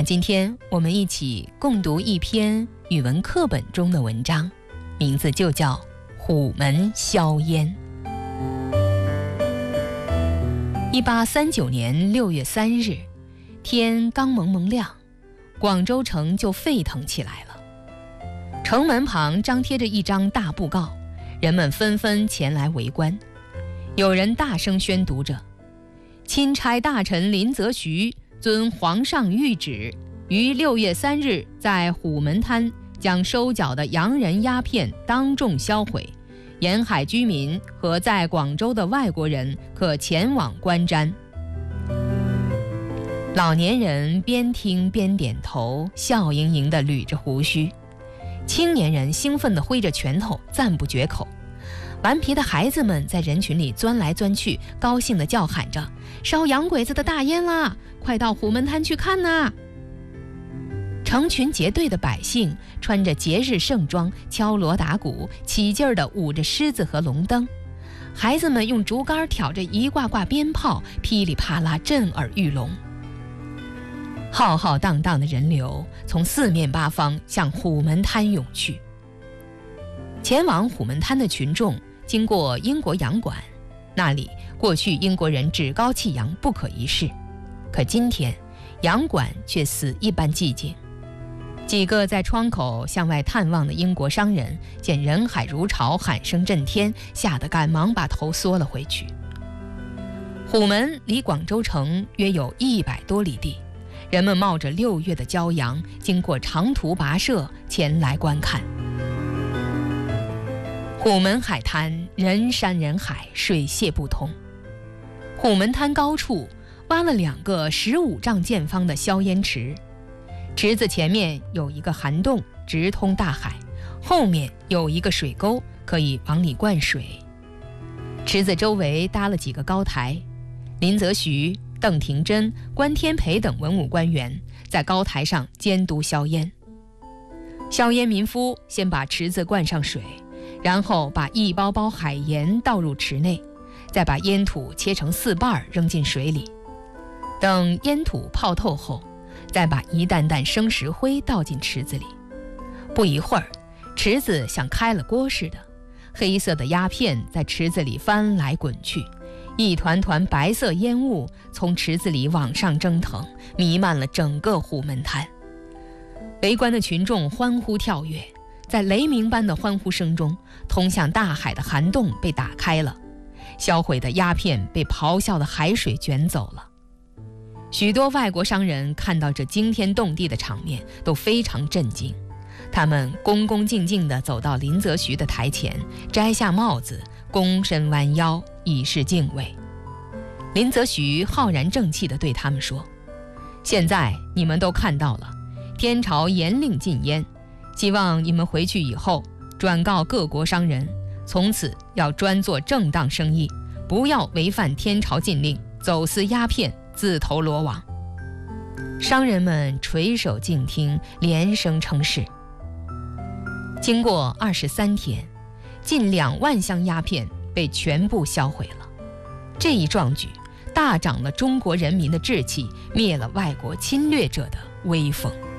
那今天我们一起共读一篇语文课本中的文章，名字就叫《虎门销烟》。1839年6月3日，天刚蒙蒙亮，广州城就沸腾起来了。城门旁张贴着一张大布告，人们纷纷前来围观。有人大声宣读着：钦差大臣林则徐遵皇上谕旨，于6月3日在虎门滩将收缴的洋人鸦片当众销毁，沿海居民和在广州的外国人可前往观瞻。老年人边听边点头，笑盈盈地捋着胡须；青年人兴奋地挥着拳头，赞不绝口。顽皮的孩子们在人群里钻来钻去，高兴地叫喊着：烧洋鬼子的大烟啦，快到虎门滩去看呐！成群结队的百姓穿着节日盛装，敲锣打鼓，起劲儿地舞着狮子和龙灯。孩子们用竹竿挑着一挂挂鞭炮，噼里啪啦震耳欲聋。浩浩荡荡的人流从四面八方向虎门滩涌去。前往虎门滩的群众经过英国洋馆，那里过去英国人趾高气扬，不可一世，可今天洋馆却死一般寂静。几个在窗口向外探望的英国商人见人海如潮，喊声震天，吓得赶忙把头缩了回去。虎门离广州城约有100多里地，人们冒着6月的骄阳，经过长途跋涉前来观看。虎门海滩人山人海，水泄不通。虎门滩高处挖了2个15丈见方的硝烟池，池子前面有一个涵洞，直通大海，后面有一个水沟，可以往里灌水。池子周围搭了几个高台，林则徐、邓廷桢、关天培等文武官员在高台上监督硝烟。硝烟民夫先把池子灌上水，然后把一包包海盐倒入池内，再把烟土切成4瓣扔进水里。等烟土泡透后，再把一担担生石灰倒进池子里。不一会儿，池子像开了锅似的，黑色的鸦片在池子里翻来滚去，一团团白色烟雾从池子里往上蒸腾，弥漫了整个虎门滩。围观的群众欢呼跳跃，在雷鸣般的欢呼声中，通向大海的涵洞被打开了，销毁的鸦片被咆哮的海水卷走了。许多外国商人看到这惊天动地的场面，都非常震惊。他们恭恭敬敬地走到林则徐的台前，摘下帽子，躬身弯腰，以示敬畏。林则徐浩然正气地对他们说：现在你们都看到了，天朝严令禁烟，希望你们回去以后转告各国商人，从此要专做正当生意，不要违反天朝禁令，走私鸦片，自投罗网。商人们垂手静听，连声称是。经过23天，近2万箱鸦片被全部销毁了。这一壮举大长了中国人民的志气，灭了外国侵略者的威风。